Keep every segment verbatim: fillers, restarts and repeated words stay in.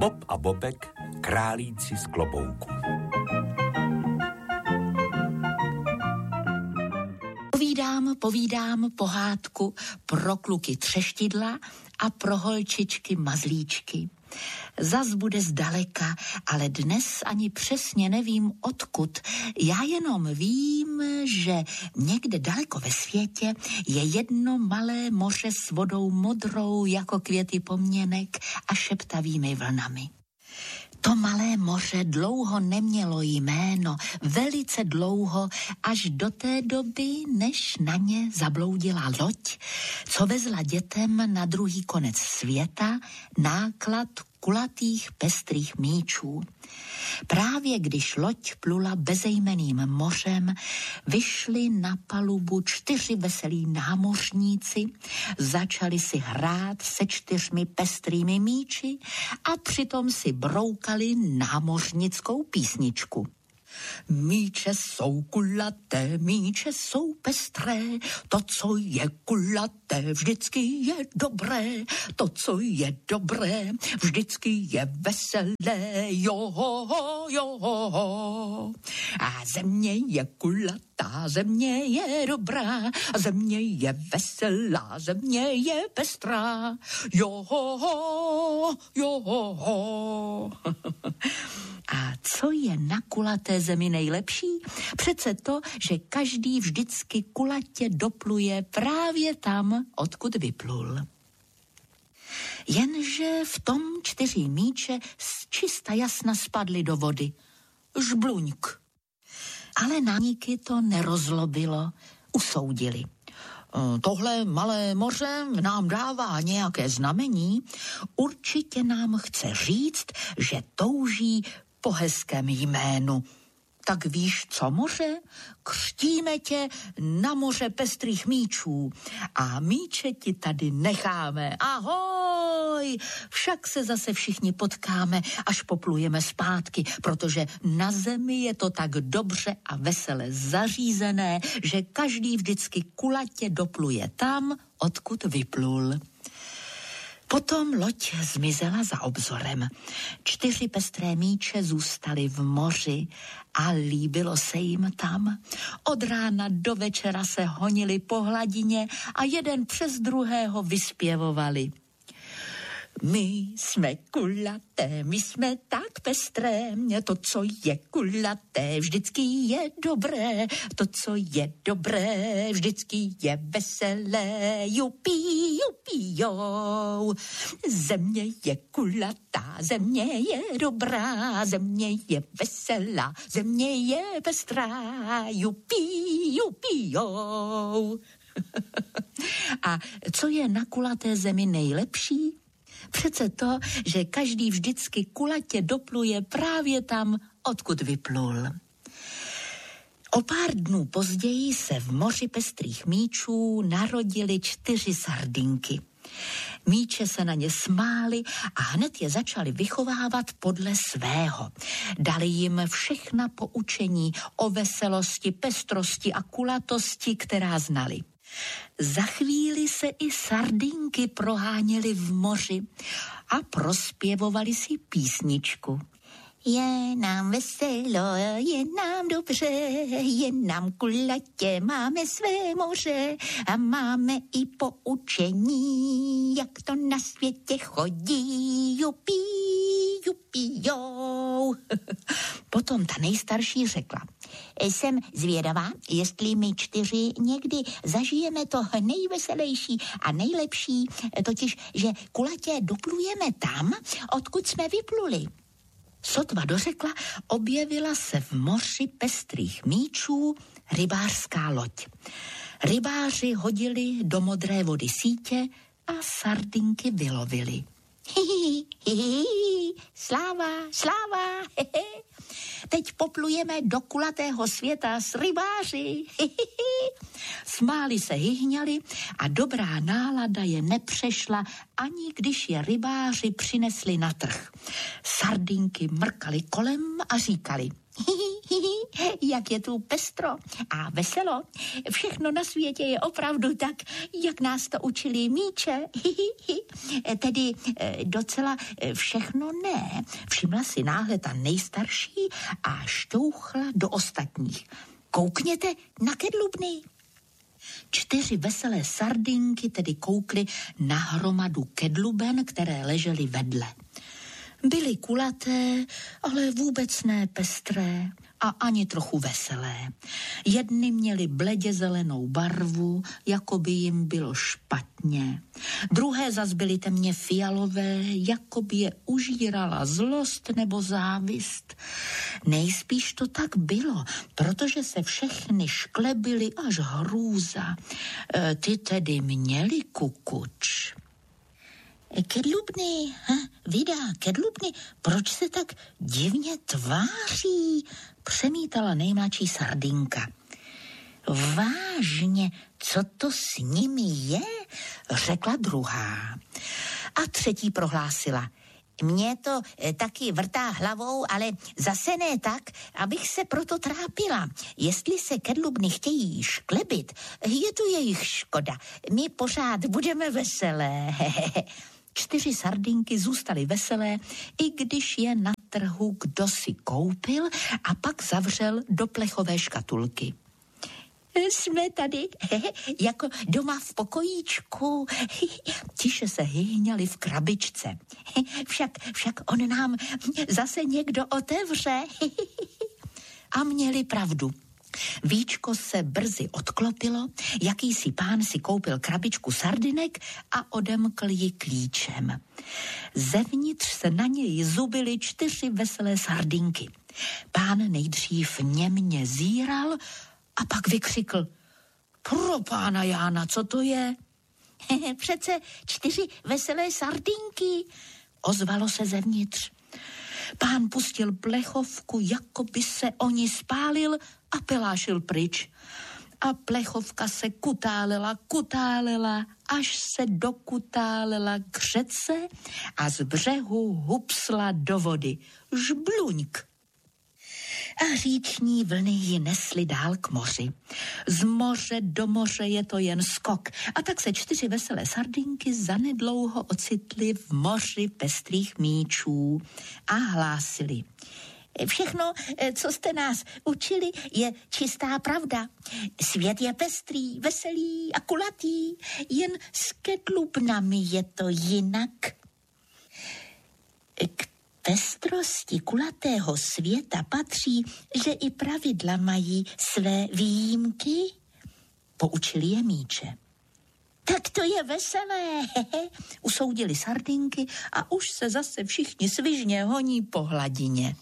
Bob a Bobek, králíci z klobouku. Povídám, povídám pohádku pro kluky třeštidla a pro holčičky mazlíčky. Zas bude zdaleka, ale dnes ani přesně nevím odkud. Já jenom vím, že někde daleko ve světě je jedno malé moře s vodou modrou jako květy poměnek a šeptavými vlnami. To malé moře dlouho nemělo jméno, velice dlouho, až do té doby, než na ně zabloudila loď, co vezla dětem na druhý konec světa náklad kulatých pestrých míčů. Právě když loď plula bezejmenným mořem, vyšli na palubu čtyři veselí námořníci, začali si hrát se čtyřmi pestrými míči a přitom si broukali námořnickou písničku. Míče jsou kulaté, míče jsou pestré, to, co je kulaté, vždycky je dobré, to, co je dobré, vždycky je veselé, jo, jo. A země je kulatá, země je dobrá, země je veselá, země je pestrá, jo, jo. A co je na kulaté zemi nejlepší? Přece to, že každý vždycky kulatě dopluje právě tam, odkud vyplul. Jenže v tom čtyři míče z čista jasna spadly do vody. Žbluňk. Ale náníky to nerozlobilo, usoudili. Tohle malé moře nám dává nějaké znamení, určitě nám chce říct, že touží po hezkém jménu. Tak víš co, moře? Křtíme tě na moře pestrých míčů a míče ti tady necháme. Ahoj! Však se zase všichni potkáme, až poplujeme zpátky, protože na zemi je to tak dobře a vesele zařízené, že každý vždycky kulatě dopluje tam, odkud vyplul. Potom loď zmizela za obzorem. Čtyři pestré míče zůstaly v moři a líbilo se jim tam. Od rána do večera se honili po hladině a jeden přes druhého vyspěvovali. My jsme kulaté, my jsme tak pestré, to, co je kulaté, vždycky je dobré, to, co je dobré, vždycky je veselé, jupí, jupí, jo. Země je kulatá, země je dobrá, země je veselá, země je pestrá, jupí, jupí, jo. A co je na kulaté zemi nejlepší? Přece to, že každý vždycky kulatě dopluje právě tam, odkud vyplul. O pár dnů později se v moři pestrých míčů narodily čtyři sardinky. Míče se na ně smály a hned je začali vychovávat podle svého. Dali jim všechna poučení o veselosti, pestrosti a kulatosti, která znali. Za chvíli se i sardinky proháněly v moři a prospěvovali si písničku. Je nám veselo, je nám dobře, je nám kulatě, máme své moře a máme i poučení, jak to na světě chodí, jupí, jupí, jo. Potom ta nejstarší řekla, jsem zvědavá, jestli my čtyři někdy zažijeme to nejveselější a nejlepší, totiž, že kulatě doplujeme tam, odkud jsme vypluli. Sotva dořekla, objevila se v moři pestrých míčů rybářská loď. Rybáři hodili do modré vody sítě a sardinky vylovili. Hihi, hihi, sláva, sláva, hehe. Teď poplujeme do kulatého světa s rybáři. Hihihi. Smáli se, hyhňali a dobrá nálada je nepřešla, ani když je rybáři přinesli na trh. Sardinky mrkali kolem a říkali. jak je tu pestro a veselo. Všechno na světě je opravdu tak, jak nás to učili míče. Tedy docela všechno ne. Všimla si náhle ta nejstarší a šťouchla do ostatních. Koukněte na kedlubny. Čtyři veselé sardinky tedy koukly na hromadu kedluben, které ležely vedle. Byly kulaté, ale vůbec ne pestré a ani trochu veselé. Jedny měly bledě zelenou barvu, jako by jim bylo špatně. Druhé zas byly temně fialové, jako by je užírala zlost nebo závist. Nejspíš to tak bylo, protože se všechny šklebily až hrůza. E, ty tedy měly kukuč. Kedlubny, hm, Vida, kedlubny, proč se tak divně tváří? Přemítala nejmladší sardinka. Vážně, co to s nimi je? Řekla druhá. A třetí prohlásila. Mě to e, taky vrtá hlavou, ale zase ne tak, abych se proto trápila. Jestli se kedlubny chtějí šklebit, je to jejich škoda. My pořád budeme veselé. Čtyři sardinky zůstaly veselé, i když je na trhu kdosi koupil a pak zavřel do plechové škatulky. Jsme tady jako doma v pokojíčku. Tiše se hyhňali v krabičce. Však, však on nám zase někdo otevře. A měli pravdu. Víčko se brzy odklopilo, jakýsi pán si koupil krabičku sardinek a odemkl ji klíčem. Zevnitř se na něj zubily čtyři veselé sardinky. Pán nejdřív němě zíral a pak vykřikl. Pro pána Jána, co to je? Přece čtyři veselé sardinky, ozvalo se zevnitř. Pán pustil plechovku, jako by se o ní spálil a pelášil pryč. A plechovka se kutálela, kutálela, až se dokutálela k řece a z břehu hupsla do vody. Žbluňk. A říční vlny ji nesly dál k moři. Z moře do moře je to jen skok. A tak se čtyři veselé sardinky zanedlouho ocitly v moři pestrých míčů a hlásili. Všechno, co jste nás učili, je čistá pravda. Svět je pestrý, veselý a kulatý, jen s kedlubnami je to jinak. K pestrosti kulatého světa patří, že i pravidla mají své výjimky, poučili je míče. Tak to je veselé, usoudili sardinky a už se zase všichni svižně honí po hladině.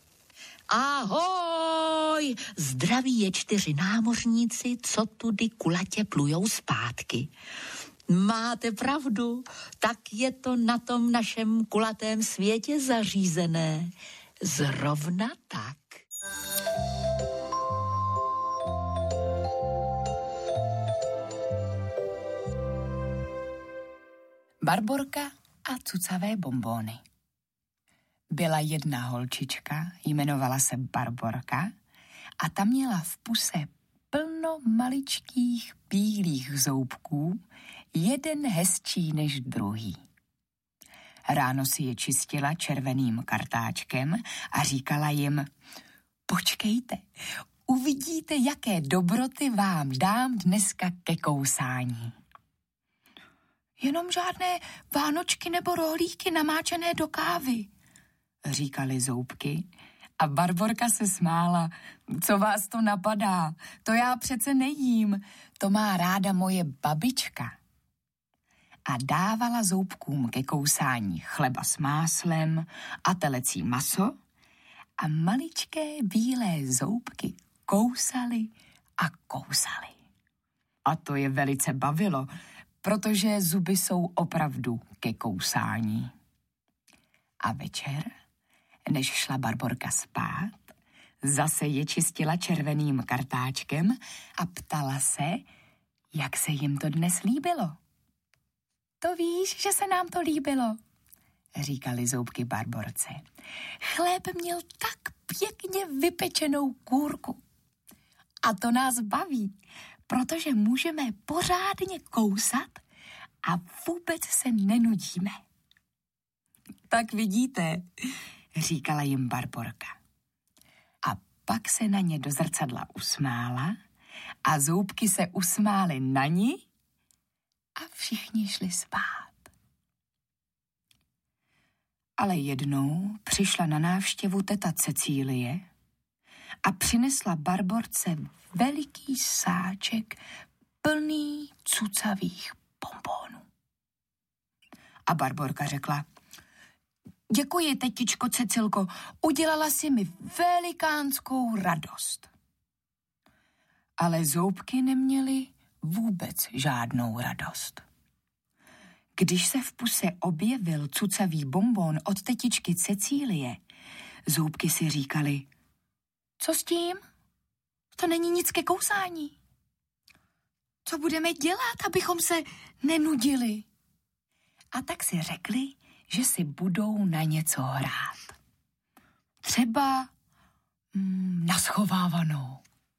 Ahoj, zdraví je čtyři námořníci, co tudy kulatě plujou zpátky. Máte pravdu, tak je to na tom našem kulatém světě zařízené. Zrovna tak. Barborka a cucavé bonbóny. Byla jedna holčička, jmenovala se Barborka a ta měla v puse plno maličkých bílých zoubků, jeden hezčí než druhý. Ráno si je čistila červeným kartáčkem a říkala jim, počkejte, uvidíte, jaké dobroty vám dám dneska ke kousání. Jenom žádné vánočky nebo rohlíky namáčené do kávy, říkali zoubky. A Barborka se smála. Co vás to napadá? To já přece nejím. To má ráda moje babička. A dávala zoubkům ke kousání chleba s máslem a telecí maso a maličké bílé zoubky kousaly a kousaly. A to je velice bavilo, protože zuby jsou opravdu ke kousání. A večer, než šla Barborka spát, zase je čistila červeným kartáčkem a ptala se, jak se jim to dnes líbilo. To víš, že se nám to líbilo, říkali zoubky Barborce. Chléb měl tak pěkně vypečenou kůrku, A to nás baví, protože můžeme pořádně kousat a vůbec se nenudíme. Tak vidíte, říkala jim Barborka. A pak se na ně do zrcadla usmála a zoubky se usmály na ní a všichni šli spát. Ale jednou přišla na návštěvu teta Cecílie a přinesla Barborce veliký sáček plný cucavých bonbónů. A Barborka řekla: děkuji, tetičko Cecilko, udělala si mi velikánskou radost. Ale zoubky neměly vůbec žádnou radost. Když se v puse objevil cucavý bonbon od tetičky Cecílie, zoubky si říkali: co s tím? To není nic ke kousání. Co budeme dělat, abychom se nenudili? A tak si řekli, že si budou na něco hrát. Třeba mm, na schovávanou.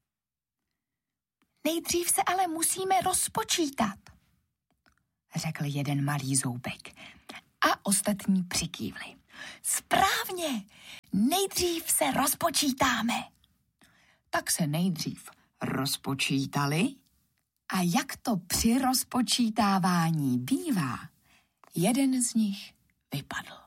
Nejdřív se ale musíme rozpočítat, řekl jeden malý zoubek a ostatní přikývli. Správně, nejdřív se rozpočítáme. Tak se nejdřív rozpočítali a jak to při rozpočítávání bývá, jeden z nich vypadl.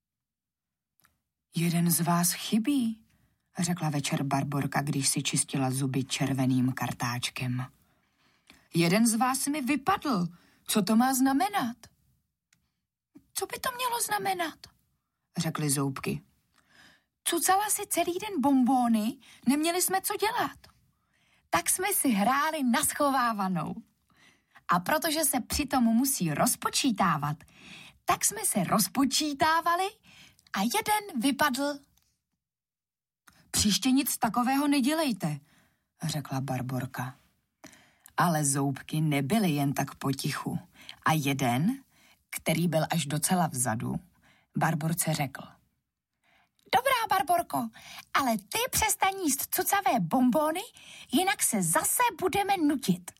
Jeden z vás chybí, řekla večer Barborka, když si čistila zuby červeným kartáčkem. Jeden z vás mi vypadl. Co to má znamenat? Co by to mělo znamenat? Řekly zoubky. Cucala si celý den bonbóny, neměli jsme co dělat. Tak jsme si hráli na schovávanou. A protože se přitom musí rozpočítávat, tak jsme se rozpočítávali a jeden vypadl. Příště nic takového nedělejte, řekla Barborka. Ale zoubky nebyly jen tak potichu. A jeden, který byl až docela vzadu, Barborce řekl. Dobrá, Barborko, ale ty přestaň jíst cucavé bonbóny, jinak se zase budeme nutit.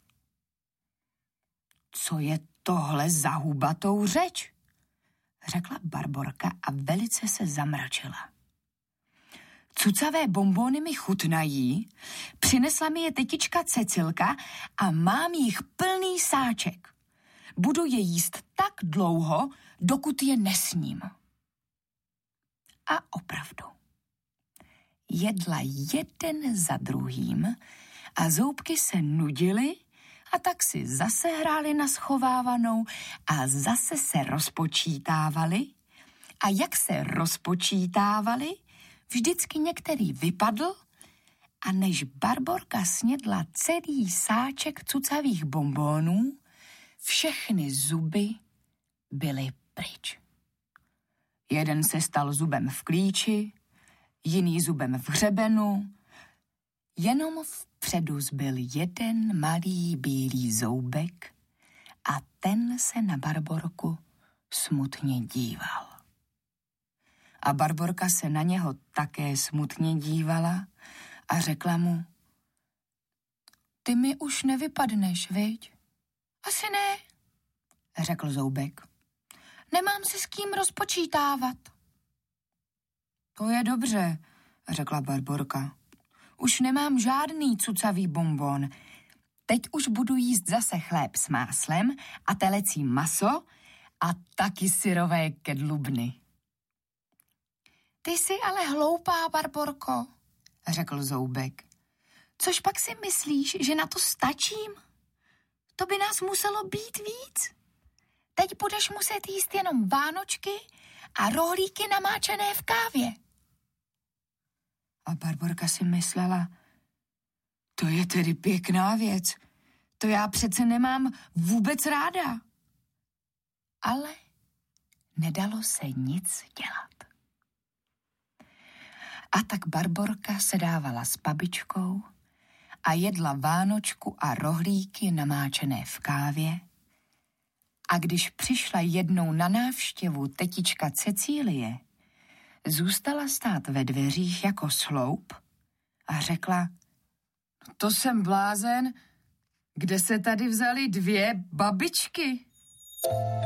Co je tohle za hubatou řeč? Řekla Barborka a velice se zamračila. Cucavé bonbóny mi chutnají, přinesla mi je tetička Cecilka a mám jich plný sáček. Budu je jíst tak dlouho, dokud je nesním. A opravdu. Jedla jeden za druhým a zoubky se nudily a tak si zase hráli na schovávanou a zase se rozpočítávali. A jak se rozpočítávali, vždycky některý vypadl a než Barborka snědla celý sáček cucavých bonbónů, všechny zuby byly pryč. Jeden se stal zubem v klíči, jiný zubem v hřebenu, jenom vpředu zbyl jeden malý bílý zoubek a ten se na Barborku smutně díval. A Barborka se na něho také smutně dívala a řekla mu: ty mi už nevypadneš, viď? Asi ne, řekl zoubek. Nemám se s kým rozpočítávat. To je dobře, řekla Barborka. Už nemám žádný cucavý bonbon. Teď už budu jíst zase chléb s máslem a telecí maso a taky syrové kedlubny. Ty jsi ale hloupá, Barborko, řekl zoubek. Což pak si myslíš, že na to stačím? To by nás muselo být víc. Teď budeš muset jíst jenom vánočky a rohlíky namáčené v kávě. A Barborka si myslela, to je tedy pěkná věc. To já přece nemám vůbec ráda. Ale nedalo se nic dělat. A tak Barborka se dávala s babičkou a jedla vánočku a rohlíky namáčené v kávě. A když přišla jednou na návštěvu tetička Cecílie, zůstala stát ve dveřích jako sloup a řekla, To jsem blázen. Kde se tady vzaly dvě babičky?